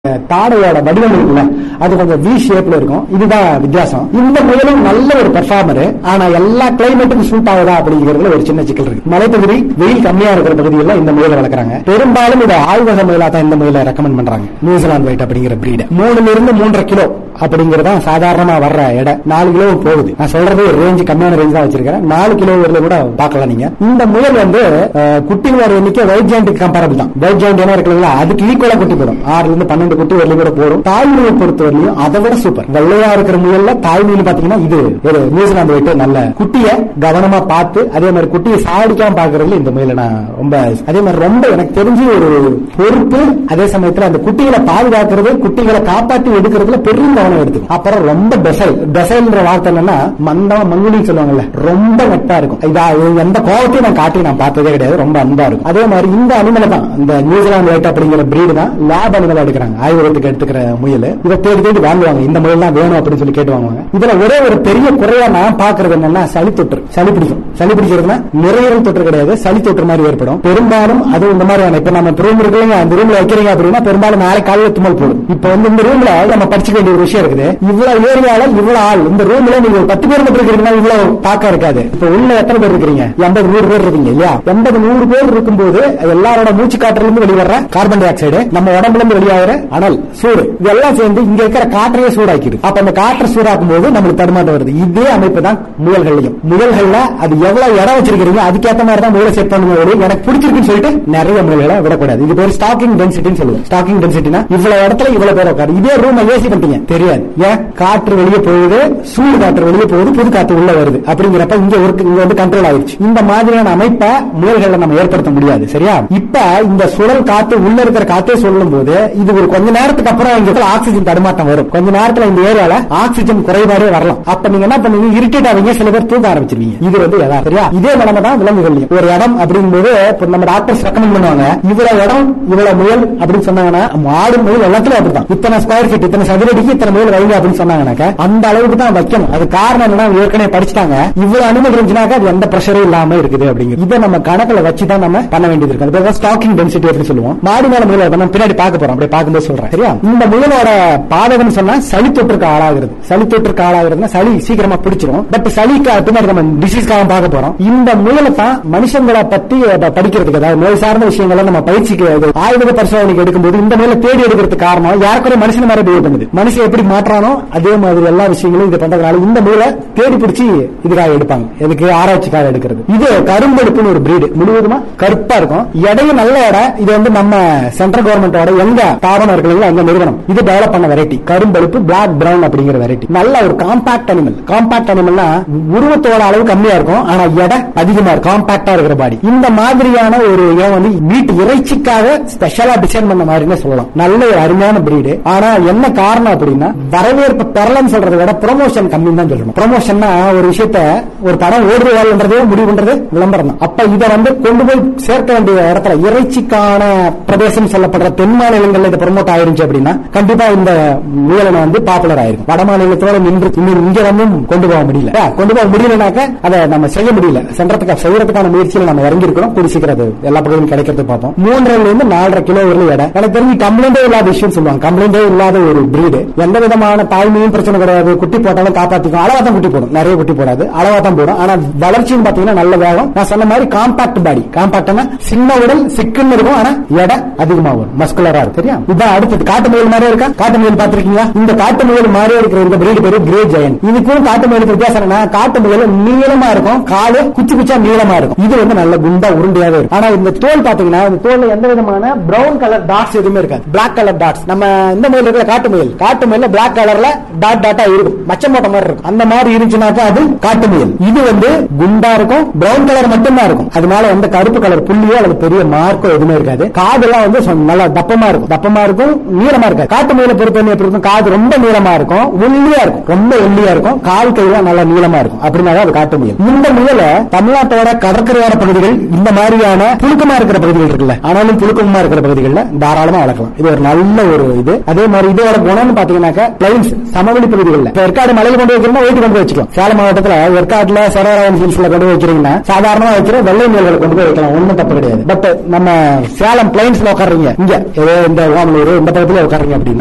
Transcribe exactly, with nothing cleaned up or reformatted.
தாடையோட வடிவம் இருக்குல்ல, அது கொஞ்சம் வி ஷேப்ல இருக்கும். இதுதான் வித்தியாசம். இந்த முயலும் நல்ல ஒரு பெர்ஃபார்மர். ஆனா எல்லா கிளைமேட்டுக்கும் சூட் ஆகுதா அப்படிங்கிறதுல ஒரு சின்ன சிக்கல் இருக்கு. மலைப்பகுதி, வெயில் கம்மியா இருக்கிற பகுதியில் இந்த முயலை வளர்க்குறாங்க. பெரும்பாலும் இதை ஆய்வக முயலா தான் இந்த முயலை ரெக்கமெண்ட் பண்றாங்க. நியூசிலாந்து ஒயிட் அப்படிங்கிற பிரீட் மூணுல இருந்து மூன்றரை கிலோ அப்படிங்கறதா சாதாரணமா வர்ற எடை. நாலு கிலோ போகுது. நான் சொல்றது ரேஞ்சு கம்மியான ரேஞ்ச் தான் வச்சிருக்கேன். நாலு கிலோ வரல கூட பார்க்கலாம் நீங்க. இந்த முயல் வந்து குட்டிகளோட எண்ணிக்கை ஒயிட் ஜாயிண்ட் கம்பேரபிள் தான். ஒயிட் ஜாயிண்ட் என்ன இருக்குங்களா, அதுக்கு ஈக்குவலா குட்டி போடும். ஆறுல இருந்து பன்னெண்டு குட்டி வரல கூட போடும். தாய்மொழியை பொறுத்த வரலையும் அதை விட சூப்பர். வெள்ளையா இருக்கிற முயல்ல தாய்மொழி பாத்தீங்கன்னா இது ஒரு நியூசிலாந்து ஒயிட் நல்ல குட்டிய கவனமா பார்த்து, அதே மாதிரி குட்டியை சாடிக்காம பாக்குறதுல இந்த முயல நான் ரொம்ப, அதே மாதிரி ரொம்ப எனக்கு தெரிஞ்சு ஒரு பொறுப்பு. அதே சமயத்துல அந்த குட்டிகளை பாதுகாக்கிறது, குட்டிகளை காப்பாற்றி எடுக்கிறதுல பெரும் கவனம் எடுத்து. அப்புறம் ரொம்ப டெசைல். டெசைல்ன்ற வார்த்தை என்னன்னா மந்தம் மங்குடின்னு சொல்லுவாங்கல்ல, ரொம்ப நெட்டா இருக்கும். இதா எந்த கோவத்தையும் நான் காட்டி நான் பார்த்ததே கிடையாது. ரொம்ப அன்பா இருக்கும். அதே மாதிரி இந்த அனிமலை தான், இந்த நியூசிலாந்து ஒயிட் அப்படிங்கிற பிரீடு தான் லேப் அனிமலா எடுக்கிறாங்க. ஆய்வகத்துக்கு எடுத்துக்கிற முயல். இதை தேடி தேடி வாங்குவாங்க. இந்த முயல் தான் வேணும் அப்படின்னு சொல்லி கேட்டு வாங்குவாங்க. இதுல ஒரே ஒரு பெரிய குறையா நான் பாக்குறது என்னன்னா சளி தொற்று. சளி பிடிக்கும். சளி பிடிக்கிறதுனா நுரையீரல் தொற்று கிடையாது, சளி தொற்று மாதிரி ஏற்படும். பெரும்பாலும் அது இந்த மாதிரியான, இப்ப நம்ம ரூம் இருக்கிறீங்க, அந்த ரூம்ல வைக்கிறீங்க அப்படின்னா பெரும்பாலும் நாளை காலையில் தும்மல் போடும். இப்ப வந்து இந்த ரூம்ல நம்ம படிச்சுக்க வேண்டிய ஒரு விஷயம் இருக்குது. இவ்வளவு ஏரியால இவ்வளவு ஆள் இந்த ரூம்ல நீங்க பத்து பேர் மட்டும் இருக்கிறீங்கன்னா இவ்வளவு பார்க்க இருக்காது. இப்ப உள்ள எத்தனை பேர் இருக்கிறீங்க? எண்பது நூறு பேர் இருக்கீங்க இல்லையா? எண்பது நூறு பேர் இருக்கும்போது எல்லாரோட மூச்சு காற்றுல இருந்து வெளிவர கார்பன் டை ஆக்சைடு, நம்ம உடம்புல இருந்து வெளியாகிற அனல், சூடு, இதெல்லாம் சேர்ந்து இங்க இருக்கிற காற்றையே சூடாக்கிது. அப்ப அந்த காற்றை சூடாக்கும் போது நம்மளுக்கு தடுமாட்டம் வருது. இதே அமைப்பு தான் முயல்கள்லையும். முயல்கள்ல அது எவ்வளவு இடம் வச்சிருக்கீங்க அதுக்கேற்ற மாதிரி தான் முயலை செட் பண்ணும்போது எனக்கு பிடிச்சிருக்குன்னு சொல்லிட்டு நிறைய முயல்களை விடக்கூடாது. இது பேர் ஸ்டாக்கிங் டென்சிட்டின்னு சொல்லுவோம். ஸ்டாக்கிங் டென்சிட்டினா இவ்வளவு இடத்துல இவ்வளவு பேர் உட்காரு. இதே ரூம் ஏசி பண்ணிட்டீங்க தெரியாது. ஏன் காற்று வெளியே போகுது, சூடு காற்று வெளியே போகுது, புது காற்று உள்ள வருது. அப்படிங்கிறப்ப இங்க ஒரு இங்க வந்து கண்ட்ரோல் ஆயிடுச்சு. இந்த மாதிரியான அமைப்பை முயல்களை நம்ம ஏற்படுத்த முடியாது. சரியா? இப்ப இந்த சுழல் காத்து உள்ள இருக்கிற காத்தே சொல்லும் போது இது ஒரு கொஞ்ச நேரத்துக்கு அப்புறம் இங்க ஆக்சிஜன் தடுமாட்டம் வரும். கொஞ்ச நேரத்துல இந்த ஏரியால ஆக்சிஜன் குறைபாடே வரலாம். அப்ப நீங்க என்ன பண்ணுவீங்க? இரிட்டேட் ஆவீங்க, சில பேர் தூக்க ஆரம்பிச்சிருவீங்க. இது வந்து எதாவது சரியா? இதே நிலைமை தான் விலங்குகள்லையும். ஒரு இடம் அப்படிங்கும்போது நம்ம டாக்டர்ஸ் ரெக்கமெண்ட் பண்ணுவாங்க, இவ்வளவு இடம் இவ்வளவு முயல் அப்படின்னு சொன்னாங்கன்னா, ஆடு முயல் எல்லாத்துலயும் அப்படிதான். இத்தனை ஸ்கொயர் ஃபீட், இத்தனை சதுரடிக்கு இத்தனை முயல் வைங்க அப்படின்னு சொன்னாங்கன்னாக்க அந்த அளவுக்கு தான் வைக்கணும். அது காரணம் என்னன்னா ஏற்கனவே படிச்சுட்டாங்க. இவ்வளவு அனுமதி இருந்துச்சுனாக்க அது எந்த பிரஷரும் இல்லாம இருக்குது அப்படிங்கிறது. இதை நம்ம கணக்குல வச்சுதான் நம்ம பண்ண வேண்டியது இருக்கு. அது ஸ்டாக்கிங் டென்சிட்டி அப்படின்னு சொல்லுவோம். மாடி மேல முயல் நம்ம பின்னாடி பார்க்க போறோம். அப்படியே பார்க்கும்போது சொல்றேன். சரியா? இந்த முயலோட பாதகம் சொன்னா சளி தொற்றுக்கு ஆளாகிறது. சளி தொற்றுக்கு ஆளாகிறதுனா சளி சீக்கிரமா பிடிச்சிரும். பட் சளிக்கு பின்னாடி நம்ம டிசீஸ்க்காக பார்க்க போறோம். இந்த முயலை தான் மனுஷங்களை பத்தி படிக்கிறதுக்கு, அதாவது நோய் சார்ந்த விஷயங்களை நம்ம பயிற்சிக்கு ஆய்வக பரிசோதனைக்கு எடுக்கும்போது இந்த முயலை தேடி எடுக்கிறதுக்கு காரணம் யாருக்குற மனுஷன் மாதிரி பிஹேவ் பண்ணுது. மனுஷன் எப்படி மாற்றானோ அதே மாதிரி எல்லா விஷயங்களும் இது பண்றதுனால இந்த முயலை தேடி பிடிச்சி இதுக்காக எடுப்பாங்க. இதுக்கு ஆராய்ச்சிக்காக எடுக்கிறது. இது கரும்பெடுப்புன்னு ஒரு பிரீடு. முழுவதுமா கருப்பா இருக்கும். எடையும் நல்ல எடை. இது வந்து நம்ம சென்ட்ரல் கவர்மெண்டோட எங்க தாவரம் இருக்குங்களோ அந்த நிறுவனம் இது டெவலப் பண்ண வெரைட்டி கரும்பெடுப்பு பிளாக் பிரவுன் அப்படிங்கிற வெரைட்டி. நல்ல ஒரு காம்பாக்ட் அனிமல். காம்பாக்ட் அனிமல்னா உருவத்தோட அளவு கம்மியா இருக்கும், ஆனா எடை அதிகமா இருக்கும். காம்பாக்டா இருக்கிற பாடி. இந்த மாதிரியான ஒரு வந்து வீட்டு இறைச்சிக்காக ஸ்பெஷலா டிசைன் பண்ண மாதிரி சொல்லலாம். நல்ல ஒரு அருமையான பிரீடு. ஆனா என்ன காரணம் அப்படின்னா வரவேற்பு பெறலன்னு சொல்றதை விட ப்ரொமோஷன் கம்மி தான் சொல்லணும். ப்ரொமோஷன்னா ஒரு விஷயத்த ஒரு படம் ஓடுறதே முடிவு பண்றது விளம்பரம் தான். அப்ப இதை வந்து கொண்டு போய் சேர்க்க வேண்டிய இடத்துல இறைச்சிக்கான பிரதேசம் சொல்லப்படுற தென் மாநிலங்கள்ல இது ப்ரமோட் ஆயிருச்சு அப்படின்னா கண்டிப்பா இந்த முயலனை வந்து பாப்புலர் ஆயிருக்கும். வட மாநிலத்தோட நின்று இங்க வந்து கொண்டு போக முடியல. கொண்டு போக முடியலனாக்க அதை நம்ம செய்ய முடியல. சென்றதுக்கு செய்யறதுக்கான முயற்சியில நம்ம இறங்கி இருக்கிறோம். கூடி சீக்கிரம் எல்லா பகுதியும் கிடைக்கிறது பார்ப்போம். மூன்றரை இருந்து நாலரை கிலோ வரல எடை. எனக்கு தெரிஞ்சு கம்ப்ளைண்டே இல்லாத விஷயம் சொல்லுவாங்க. கம்ப்ளைண்டே இல்லாத ஒரு பிரீடு. எந்த விதமான தாய்மையும் பிரச்சனை கிடையாது. குட்டி போட்டாலும் காப்பாத்திக்கும். அளவா தான் குட்டி போடும். நிறைய குட்டி போடாது, அளவா தான் போடும். ஆனா வளர்ச்சியும் பாத்தீங்கன்னா நல்ல வேகம். நான் சொன்ன மாதிரி காம்பாக்ட் பாடி. காம்பாக்ட்னா சின்ன உடல் சிக்குன்னு இருக்கும், ஆனா எடை அதிகமா வரும். மஸ்குலரா இருக்கும். சரியா? இதான் அடுத்தது. காட்டு முயல் மாதிரி இருக்கா? காட்டு முயல் பாத்திருக்கீங்களா? இந்த காட்டு முயல் மாதிரி இருக்கிற இந்த பிரீடு பேரு கிரே ஜெயன். இதுக்கும் காட்டு முயலுக்கு வித்தியாசம் என்ன? காட்டு முயல் நீளமா இருக்கும், காலு குச்சி குச்சா நீளமா இருக்கும். இது வந்து நல்ல குண்டா உருண்டையாவே இருக்கும். ஆனா இந்த தோல் பாத்தீங்கன்னா இந்த தோல்ல எந்த விதமான பிரவுன் கலர் டாட்ஸ் எதுவுமே இருக்காது. Black colour dots. நம்ம இந்த முயல் இருக்கிற காட்டு முயல் காட்டு முயல்ல பிளாக் கலர்ல டாட் டாட்டா இருக்கும். மச்சம் போட்ட மாதிரி இருக்கும். அந்த மாதிரி இருந்துச்சுனாக்கா அது காட்டு முயல். இது வந்து குண்டா இருக்கும், பிரவுன் கலர் மட்டும்தான் இருக்கும். அதனால எந்த கருப்பு கலர் புள்ளியோ அல்லது பெரிய மார்க்கோ எதுவுமே இருக்காது. காதெல்லாம் வந்து நல்லா தப்பமா இருக்கும். தப்பமா இருக்கும், நீளமா இருக்காது. காட்டு முயலை பொறுத்தவரை எப்படி இருக்கும்? காது ரொம்ப நீளமா இருக்கும், ஒல்லியா இருக்கும், ரொம்ப ஒல்லியா இருக்கும். கால் கையெல்லாம் நல்லா நீளமா இருக்கும். அப்படின்னா அது காட்டு முயல். இந்த முயலை தமிழ்நாட்டோட கடற்கரையோர பகுதிகள் இந்த மாதிரியான புழுக்கமா இருக்கிற பகுதிகள் இருக்குல்ல, ஆனாலும் புழுக்கமா இருக்கிற பகுதிகளில் தாராளமா வளர்க்கலாம். இது ஒரு நல்ல ஒரு இது. அதே மாதிரி இதோட குணம்னு பாத்தீங்கன்னாக்க இருக்க பிளைன்ஸ் சமவெளி பகுதிகளில் ஏற்காடு மலையில கொண்டு வைக்கிறோம்னா வெயிட் கொண்டு வச்சுக்கலாம். சேலம் மாவட்டத்தில் ஏற்காடுல சரவராயன் ஹில்ஸ்ல கொண்டு வைக்கிறீங்கன்னா சாதாரணமா வைக்கிற வெள்ளை மீன்களை கொண்டு போய் வைக்கலாம், ஒன்னும் தப்பு கிடையாது. பட் நம்ம சேலம் பிளைன்ஸ்ல உட்காடுறீங்க, இங்க இந்த ஓமலூர் இந்த பக்கத்துல உட்காடுறீங்க அப்படின்னா